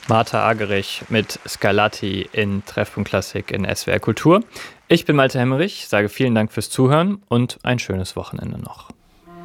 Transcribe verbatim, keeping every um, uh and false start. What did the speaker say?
Martha Argerich mit Scarlatti in Treffpunkt Klassik in S W R Kultur. Ich bin Malte Hemmerich, sage vielen Dank fürs Zuhören und ein schönes Wochenende noch.